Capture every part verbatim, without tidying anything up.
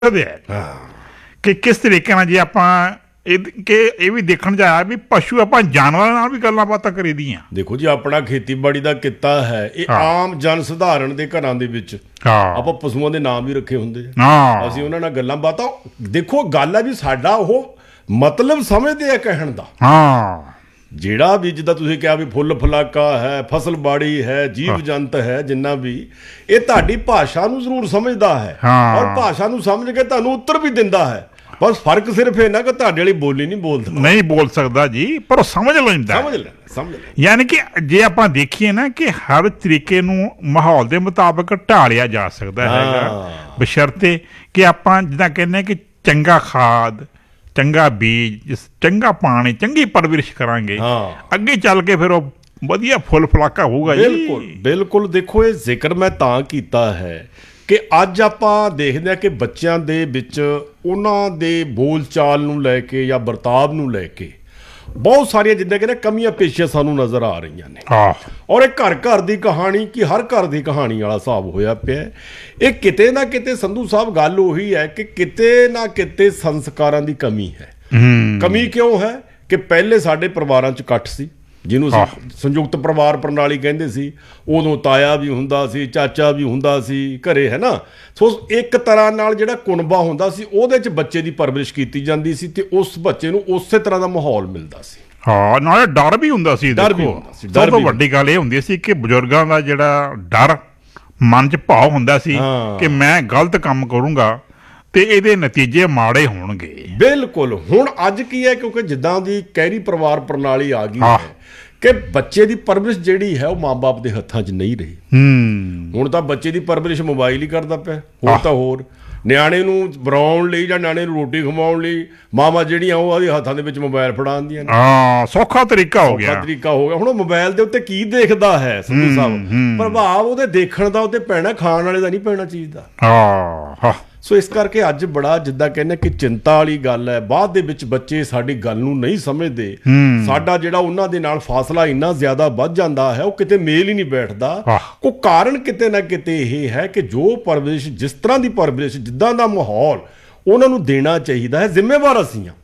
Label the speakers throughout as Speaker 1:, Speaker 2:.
Speaker 1: ਕਿ ਕਿਸ ਤਰੀਕੇ ਨਾਲ ਜੇ ਆਪਾਂ ਇਹ ਕਿ ਇਹ ਵੀ ਦੇਖਣ 'ਚ ਆਇਆ ਵੀ ਪਸ਼ੂ ਆਪਾਂ ਜਾਨਵਰਾਂ ਨਾਲ ਵੀ ਗੱਲਾਂ ਬਾਤਾਂ ਕਰੀ ਦੀਆਂ।
Speaker 2: ਦੇਖੋ ਜੀ, ਆਪਣਾ ਖੇਤੀਬਾੜੀ ਦਾ ਕਿੱਤਾ ਹੈ, ਇਹ ਆਮ ਜਨ ਸਧਾਰਨ ਦੇ ਘਰਾਂ ਦੇ ਵਿੱਚ ਆਪਾਂ ਪਸ਼ੂਆਂ ਦੇ ਨਾਮ ਵੀ ਰੱਖੇ ਹੁੰਦੇ ਆ, ਅਸੀਂ ਉਹਨਾਂ ਨਾਲ ਗੱਲਾਂ ਬਾਤਾਂ। ਦੇਖੋ ਗੱਲ ਹੈ ਵੀ ਸਾਡਾ ਉਹ ਮਤਲਬ ਸਮਝਦੇ ਆ ਕਹਿਣ ਦਾ। ਹਾਂ, ਜਿਹੜਾ ਵੀ ਜਿੱਦਾਂ ਤੁਸੀਂ ਕਿਹਾ ਵੀ ਫੁੱਲ ਫਲਾਕਾ ਹੈ, ਫਸਲਬਾੜੀ ਹੈ, ਜੀਵ ਜੰਤ ਹੈ, ਜਿੰਨਾ ਵੀ ਇਹ ਤੁਹਾਡੀ ਭਾਸ਼ਾ ਨੂੰ ਜ਼ਰੂਰ ਸਮਝਦਾ ਹੈ ਔਰ ਭਾਸ਼ਾ ਨੂੰ ਸਮਝ ਕੇ ਤੁਹਾਨੂੰ ਉੱਤਰ ਵੀ ਦਿੰਦਾ ਹੈ। ਬਸ ਫਰਕ ਸਿਰਫ ਇਹ ਨਾ ਕਿ ਤੁਹਾਡੇ ਵਾਲੀ ਬੋਲੀ ਨਹੀਂ ਬੋਲਦਾ, ਨਹੀਂ
Speaker 1: ਬੋਲ ਸਕਦਾ ਜੀ, ਪਰ ਉਹ ਸਮਝ ਲੈਂਦਾ,
Speaker 2: ਸਮਝ ਲੈਂਦਾ ਸਮਝ ਲੈਂਦਾ।
Speaker 1: ਯਾਨੀ ਕਿ ਜੇ ਆਪਾਂ ਦੇਖੀਏ ਨਾ ਕਿ ਹਰ ਤਰੀਕੇ ਨੂੰ ਮਾਹੌਲ ਦੇ ਮੁਤਾਬਕ ਢਾਲਿਆ ਜਾ ਸਕਦਾ ਹੈਗਾ, ਬਸ਼ਰਤੇ ਕਿ ਆਪਾਂ ਜਿੱਦਾਂ ਕਹਿੰਦੇ ਕਿ ਚੰਗਾ ਖਾਦ, ਚੰਗਾ ਬੀਜ, ਚੰਗਾ ਪਾਣੀ, ਚੰਗੀ ਪਰਵਰਿਸ਼ ਕਰਾਂਗੇ, ਅੱਗੇ ਚੱਲ ਕੇ ਫਿਰ ਉਹ ਵਧੀਆ ਫੁੱਲ ਫਲਾਕਾ ਹੋਊਗਾ।
Speaker 2: ਬਿਲਕੁਲ ਬਿਲਕੁਲ। ਦੇਖੋ, ਇਹ ਜ਼ਿਕਰ ਮੈਂ ਤਾਂ ਕੀਤਾ ਹੈ ਕਿ ਅੱਜ ਆਪਾਂ ਦੇਖਦੇ ਹਾਂ ਕਿ ਬੱਚਿਆਂ ਦੇ ਵਿੱਚ ਉਹਨਾਂ ਦੇ ਬੋਲ ਚਾਲ ਨੂੰ ਲੈ ਕੇ ਜਾਂ ਵਰਤਾਵ ਨੂੰ ਲੈ ਕੇ ਬਹੁਤ ਸਾਰੀਆਂ ਜਿੱਦਾਂ ਕਹਿੰਦੇ ਕਮੀਆਂ ਪੇਸ਼ੀਆਂ ਸਾਨੂੰ ਨਜ਼ਰ ਆ ਰਹੀਆਂ ਨੇ। ਔਰ ਇਹ ਘਰ ਘਰ ਦੀ ਕਹਾਣੀ ਕਿ ਹਰ ਘਰ ਦੀ ਕਹਾਣੀ ਵਾਲਾ ਹਿਸਾਬ ਹੋਇਆ ਪਿਆ। ਇਹ ਕਿਤੇ ਨਾ ਕਿਤੇ ਸੰਧੂ ਸਾਹਿਬ ਗੱਲ ਉਹੀ ਹੈ ਕਿ ਕਿਤੇ ਨਾ ਕਿਤੇ ਸੰਸਕਾਰਾਂ ਦੀ ਕਮੀ ਹੈ। ਕਮੀ ਕਿਉਂ ਹੈ ਕਿ ਪਹਿਲੇ ਸਾਡੇ ਪਰਿਵਾਰਾਂ 'ਚ ਇਕੱਠ ਸੀ, ਜਿਹਨੂੰ ਅਸੀਂ ਸੰਯੁਕਤ ਪਰਿਵਾਰ ਪ੍ਰਣਾਲੀ ਕਹਿੰਦੇ ਸੀ। ਉਦੋਂ ਤਾਇਆ ਵੀ ਹੁੰਦਾ ਸੀ, ਚਾਚਾ ਵੀ ਹੁੰਦਾ ਸੀ ਘਰੇ, ਹੈ ਨਾ। ਸੋ ਇੱਕ ਤਰ੍ਹਾਂ ਨਾਲ ਜਿਹੜਾ ਕੁਨਬਾ ਹੁੰਦਾ ਸੀ ਉਹਦੇ 'ਚ ਬੱਚੇ ਦੀ ਪਰਵਰਿਸ਼ ਕੀਤੀ ਜਾਂਦੀ ਸੀ ਤੇ ਉਸ ਬੱਚੇ ਨੂੰ ਉਸੇ ਤਰ੍ਹਾਂ ਦਾ ਮਾਹੌਲ ਮਿਲਦਾ ਸੀ।
Speaker 1: ਹਾਂ, ਨਾਲੇ ਡਰ ਵੀ ਹੁੰਦਾ ਸੀ।
Speaker 2: ਡਰ ਵੀ ਹੁੰਦਾ ਸੀ।
Speaker 1: ਸਭ ਤੋਂ ਵੱਡੀ ਗੱਲ ਇਹ ਹੁੰਦੀ ਸੀ ਕਿ ਬਜ਼ੁਰਗਾਂ ਦਾ ਜਿਹੜਾ ਡਰ ਮਨ 'ਚ ਭਾਵ ਹੁੰਦਾ ਸੀ ਕਿ ਮੈਂ ਗਲਤ ਕੰਮ ਕਰੂੰਗਾ ਤੇ ਇਹਦੇ ਨਤੀਜੇ ਮਾੜੇ ਹੋਣਗੇ।
Speaker 2: ਬਿਲਕੁਲ। ਹੁਣ ਅੱਜ ਕੀ ਹੈ, ਕਿਉਂਕਿ ਜਿੱਦਾਂ ਦੀ ਕਹਿਰੀ ਪਰਿਵਾਰ ਪ੍ਰਣਾਲੀ ਆ ਗਈ ਹੈ ਕਿ ਬੱਚੇ ਦੀ ਪਰਵਰਿਸ਼ ਜਿਹੜੀ ਹੈ ਉਹ ਮਾਂ ਬਾਪ ਦੇ ਹੱਥਾਂ 'ਚ ਨਹੀਂ ਰਹੀ। ਹੁਣ ਤਾਂ ਬੱਚੇ ਦੀ ਪਰਵਰਿਸ਼ ਮੋਬਾਈਲ ਹੀ ਕਰਦਾ ਪਿਆ। ਹੋਰ ਤਾਂ ਹੋਰ ਨਿਆਣੇ ਨੂੰ ਬਰਾਉਣ ਲਈ ਜਾਂ ਨਿਆਣੇ ਨੂੰ ਰੋਟੀ ਖਵਾਉਣ ਲਈ ਮਾਵਾਂ ਜਿਹੜੀਆਂ ਉਹ ਉਹਦੇ ਹੱਥਾਂ ਦੇ ਵਿੱਚ ਮੋਬਾਈਲ ਫੜਾਉਂਦੀਆਂ ਨੇ।
Speaker 1: ਹਾਂ, ਸੌਖਾ ਤਰੀਕਾ ਹੋ ਗਿਆ।
Speaker 2: ਸੌਖਾ ਤਰੀਕਾ ਹੋ ਗਿਆ। ਹੁਣ ਉਹ ਮੋਬਾਈਲ ਦੇ ਉੱਤੇ ਕੀ ਦੇਖਦਾ ਹੈ ਸੰਧੂ ਸਾਹਿਬ, ਪ੍ਰਭਾਵ ਉਹਦੇ ਦੇਖਣ ਦਾ ਉੱਤੇ ਪੈਣਾ, ਖਾਣ ਵਾਲੇ ਦਾ ਨਹੀਂ ਪੈਣਾ ਚੀਜ਼ ਦਾ। ਹਾਂ। ਸੋ ਇਸ ਕਰਕੇ ਅੱਜ ਬੜਾ ਜਿੱਦਾਂ ਕਹਿੰਦੇ ਕਿ ਚਿੰਤਾ ਵਾਲੀ ਗੱਲ ਹੈ। ਬਾਅਦ ਦੇ ਵਿੱਚ ਬੱਚੇ ਸਾਡੀ ਗੱਲ ਨੂੰ ਨਹੀਂ ਸਮਝਦੇ। ਸਾਡਾ ਜਿਹੜਾ ਉਹਨਾਂ ਦੇ ਨਾਲ ਫਾਸਲਾ ਇੰਨਾ ਜ਼ਿਆਦਾ ਵੱਧ ਜਾਂਦਾ ਹੈ, ਉਹ ਕਿਤੇ ਮੇਲ ਹੀ ਨਹੀਂ ਬੈਠਦਾ। ਕੋਈ ਕਾਰਨ ਕਿਤੇ ਨਾ ਕਿਤੇ ਇਹ ਹੈ ਕਿ ਜੋ ਪਰਵਰਿਸ਼, ਜਿਸ ਤਰ੍ਹਾਂ ਦੀ ਪਰਵਰਿਸ਼, ਜਿੱਦਾਂ ਦਾ ਮਾਹੌਲ ਉਹਨਾਂ ਨੂੰ ਦੇਣਾ ਚਾਹੀਦਾ ਹੈ, ਜ਼ਿੰਮੇਵਾਰ ਅਸੀਂ ਹਾਂ।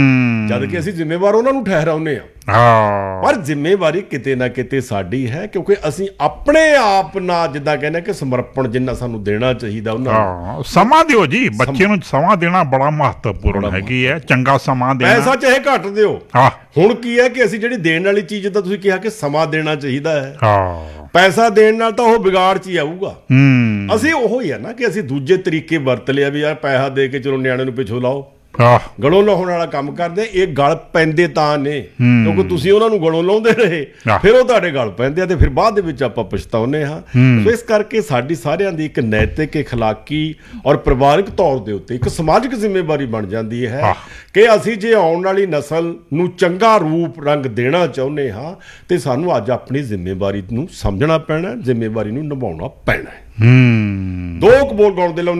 Speaker 2: ਜਦ ਕਿ ਅਸੀਂ ਜ਼ਿੰਮੇਵਾਰ ਉਹਨਾਂ ਨੂੰ ਠਹਿਰਾਉਂਦੇ ਹਾਂ, ਪਰ ਜ਼ਿੰਮੇਵਾਰੀ ਕਿਤੇ ਨਾ ਕਿਤੇ ਸਾਡੀ ਹੈ, ਕਿਉਂਕਿ ਅਸੀਂ ਆਪਣੇ ਆਪ ਨਾਲ ਜਿੱਦਾਂ ਕਹਿੰਦੇ ਕਿ ਸਮਰਪਣ ਜਿੰਨਾ ਸਾਨੂੰ ਦੇਣਾ ਚਾਹੀਦਾ ਉਹਨਾਂ ਨੂੰ।
Speaker 1: ਸਮਾਂ ਦਿਓ ਜੀ, ਬੱਚੇ ਨੂੰ ਸਮਾਂ ਦੇਣਾ ਬੜਾ ਮਹੱਤਵਪੂਰਨ ਹੈਗੀ ਹੈ। ਚੰਗਾ ਸਮਾਂ ਦੇਣਾ,
Speaker 2: ਪੈਸਾ ਚਾਹੇ ਘੱਟ ਦਿਓ। ਹੁਣ ਕੀ ਹੈ ਕਿ ਅਸੀਂ ਜਿਹੜੀ ਦੇਣ ਵਾਲੀ ਚੀਜ਼, ਜਿੱਦਾਂ ਤੁਸੀਂ ਕਿਹਾ ਕਿ ਸਮਾਂ ਦੇਣਾ ਚਾਹੀਦਾ ਹੈ, ਪੈਸਾ ਦੇਣ ਨਾਲ ਤਾਂ ਉਹ ਵਿਗਾੜ 'ਚ ਹੀ ਆਊਗਾ। ਅਸੀਂ ਉਹੋ ਹੀ ਆ ਨਾ ਕਿ ਅਸੀਂ ਦੂਜੇ ਤਰੀਕੇ ਵਰਤ ਲਿਆ ਵੀ ਯਾਰ ਪੈਸਾ ਦੇ ਕੇ ਚਲੋ ਨਿਆਣੇ ਨੂੰ ਪਿੱਛੋਂ ਲਾਓ, ਗਲੋਂ ਲਾਉਣ ਵਾਲਾ ਕੰਮ ਕਰਦੇ। ਇਹ ਗਲ ਪੈਂਦੇ ਤਾਂ ਨੇ ਕਿਉਂਕਿ ਤੁਸੀਂ ਉਹਨਾਂ ਨੂੰ ਗਲੋਂ ਲਾਉਂਦੇ ਰਹੇ, ਫਿਰ ਉਹ ਤੁਹਾਡੇ ਗਲ ਪੈਂਦੇ ਆ ਤੇ ਫਿਰ ਬਾਅਦ ਦੇ ਵਿੱਚ ਆਪਾਂ ਪਛਤਾਉਂਦੇ ਹਾਂ। ਸੋ ਇਸ ਕਰਕੇ ਸਾਡੀ ਸਾਰਿਆਂ ਦੀ ਇੱਕ ਨੈਤਿਕ, ਅਖਲਾਕੀ ਔਰ ਪਰਿਵਾਰਕ ਤੌਰ ਦੇ ਉੱਤੇ ਇੱਕ ਸਮਾਜਿਕ ਜ਼ਿੰਮੇਵਾਰੀ ਬਣ ਜਾਂਦੀ ਹੈ ਕਿ ਅਸੀਂ ਜੇ ਆਉਣ ਵਾਲੀ ਨਸਲ ਨੂੰ ਚੰਗਾ ਰੂਪ ਰੰਗ ਦੇਣਾ ਚਾਹੁੰਦੇ ਹਾਂ ਤੇ ਸਾਨੂੰ ਅੱਜ ਆਪਣੀ ਜ਼ਿੰਮੇਵਾਰੀ ਨੂੰ ਸਮਝਣਾ ਪੈਣਾ, ਜ਼ਿੰਮੇਵਾਰੀ ਨੂੰ ਨਿਭਾਉਣਾ ਪੈਣਾ। ਦੋ ਕੁ ਬੋਲ ਗਾਉਣ ਦੇ ਲਈ